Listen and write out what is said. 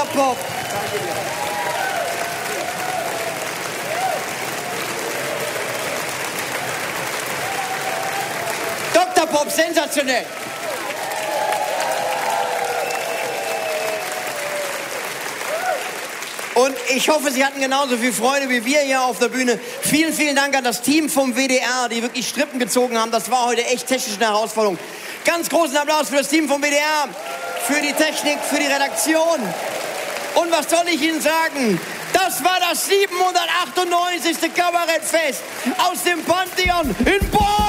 Pop. Dr. Pop, sensationell. Und ich hoffe, Sie hatten genauso viel Freude wie wir hier auf der Bühne. Vielen, vielen Dank an das Team vom WDR, die wirklich Strippen gezogen haben. Das war heute echt technisch eine Herausforderung. Ganz großen Applaus für das Team vom WDR, für die Technik, für die Redaktion. Und was soll ich Ihnen sagen? Das war das 798. Kabarettfest aus dem Pantheon in Bonn.